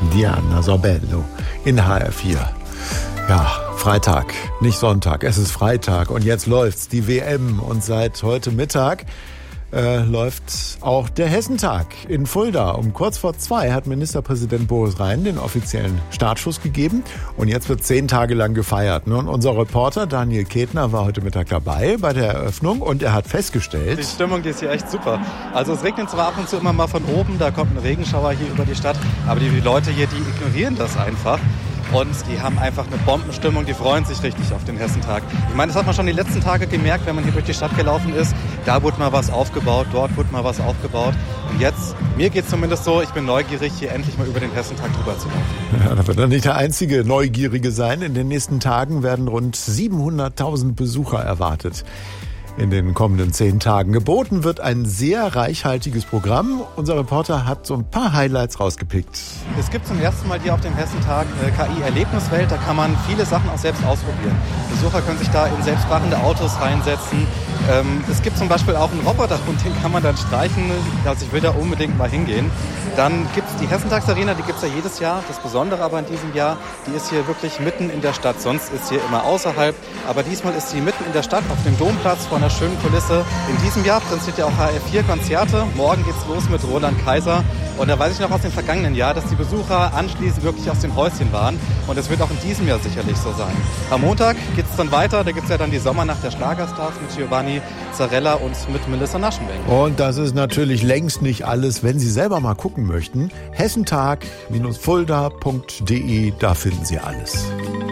Diana Sorbello in HR4. Ja, Freitag, nicht Sonntag, es ist Freitag und jetzt läuft's, die WM. Und seit heute Mittag läuft auch der Hessentag in Fulda. Um kurz vor 2 hat Ministerpräsident Boris Rhein den offiziellen Startschuss gegeben. Und jetzt wird 10 Tage lang gefeiert. Und unser Reporter Daniel Ketner war heute Mittag dabei bei der Eröffnung und er hat festgestellt... Die Stimmung, die ist hier echt super. Also es regnet zwar ab und zu immer mal von oben, da kommt ein Regenschauer hier über die Stadt, aber die Leute hier, die ignorieren das einfach. Und die haben einfach eine Bombenstimmung, die freuen sich richtig auf den Hessentag. Ich meine, das hat man schon die letzten Tage gemerkt, wenn man hier durch die Stadt gelaufen ist. Da wurde mal was aufgebaut, dort wurde mal was aufgebaut. Und jetzt, mir geht es zumindest so, ich bin neugierig, hier endlich mal über den Hessentag drüber zu laufen. Ja, da wird er nicht der einzige Neugierige sein. In den nächsten Tagen werden rund 700.000 Besucher erwartet. In den kommenden 10 Tagen geboten wird ein sehr reichhaltiges Programm. Unser Reporter hat so ein paar Highlights rausgepickt. Es gibt zum ersten Mal hier auf dem Hessentag KI-Erlebniswelt. Da kann man viele Sachen auch selbst ausprobieren. Besucher können sich da in selbstfahrende Autos reinsetzen. Es gibt zum Beispiel auch einen Roboter und den kann man dann streichen. Also ich will da unbedingt mal hingehen. Dann gibt es die Hessentagsarena, die gibt es ja jedes Jahr. Das Besondere aber in diesem Jahr, die ist hier wirklich mitten in der Stadt. Sonst ist sie hier immer außerhalb. Aber diesmal ist sie mitten in der Stadt auf dem Domplatz vor einer schönen Kulisse. In diesem Jahr präsentiert ja auch HR4 Konzerte. Morgen geht's los mit Roland Kaiser. Und da weiß ich noch aus dem vergangenen Jahr, dass die Besucher anschließend wirklich aus den Häuschen waren. Und das wird auch in diesem Jahr sicherlich so sein. Am Montag geht's dann weiter. Da gibt's ja dann die Sommernacht der Schlagerstars mit Giovanni Zarella und mit Melissa Naschenweng. Und das ist natürlich längst nicht alles. Wenn Sie selber mal gucken möchten, hessentag-fulda.de, da finden Sie alles.